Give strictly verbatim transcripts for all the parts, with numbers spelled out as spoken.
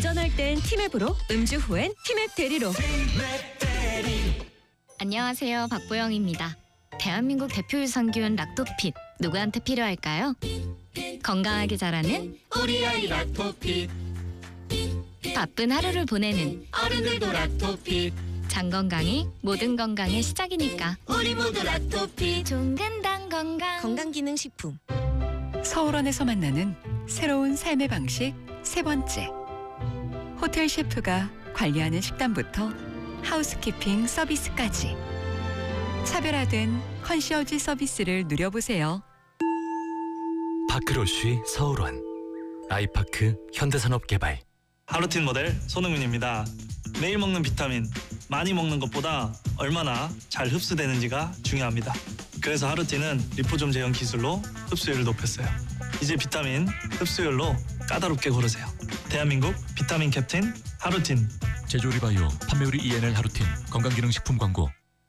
운전할 땐 티맵으로, 음주 후엔 티맵 대리로. 안녕하세요, 박보영입니다. 대한민국 대표 유산균 락토핏, 누구한테 필요할까요? 건강하게 자라는 우리 아이 락토핏, 바쁜 하루를 보내는 어른들도 락토핏, 장 건강이 모든 건강의 시작이니까 우리 모두 락토핏. 좋은 건강 건강 건강기능식품. 서울원에서 만나는 새로운 삶의 방식 세 번째. 호텔 셰프가 관리하는 식단부터 하우스키핑 서비스까지 차별화된 컨시어지 서비스를 누려보세요. 파크로쉬 서울원, 아이파크 현대산업개발. 하루틴 모델 손흥민입니다. 매일 먹는 비타민, 많이 먹는 것보다 얼마나 잘 흡수되는지가 중요합니다. 그래서 하루틴은 리포좀 제형 기술로 흡수율을 높였어요. 이제 비타민 흡수율로 까다롭게 고르세요. 대한민국 비타민 캡틴 하루틴. 제조리바이오, 판매우리 이엔엘 하루틴, 건강기능식품 광고.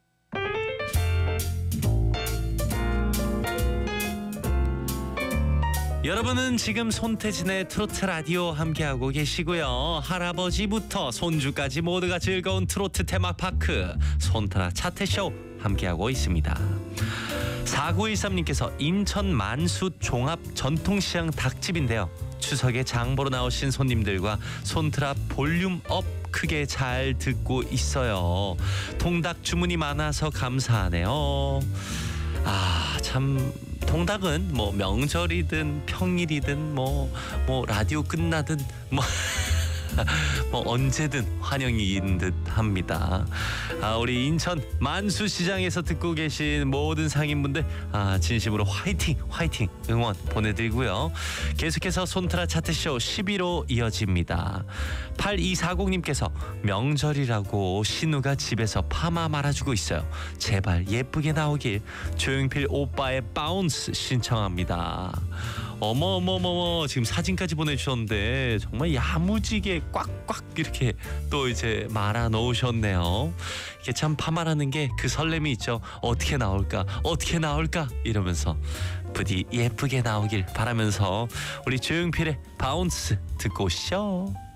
여러분은 지금 손태진의 트로트 라디오 함께하고 계시고요. 할아버지부터 손주까지 모두가 즐거운 트로트 테마파크 손트라 차트쇼 함께하고 있습니다. 사구일삼 님께서 인천 만수 종합 전통시장 닭집인데요. 추석에 장보러 나오신 손님들과 손트라 볼륨업 크게 잘 듣고 있어요. 통닭 주문이 많아서 감사하네요. 아, 참 통닭은 뭐 명절이든 평일이든 뭐 뭐 라디오 끝나든 뭐 뭐 언제든 환영인 듯 합니다. 아, 우리 인천 만수시장에서 듣고 계신 모든 상인분들, 아, 진심으로 화이팅 화이팅 응원 보내드리고요. 계속해서 손트라 차트쇼 십일 호 이어집니다. 팔이사공 님께서 명절이라고 신우가 집에서 파마 말아주고 있어요. 제발 예쁘게 나오길. 조용필 오빠의 바운스 신청합니다. 어머어머어머, 지금 사진까지 보내주셨는데 정말 야무지게 꽉꽉 이렇게 또 이제 말아 놓으셨네요. 이게 참 파마라는 게 그 설렘이 있죠. 어떻게 나올까 어떻게 나올까 이러면서 부디 예쁘게 나오길 바라면서 우리 조용필의 바운스 듣고 오시죠.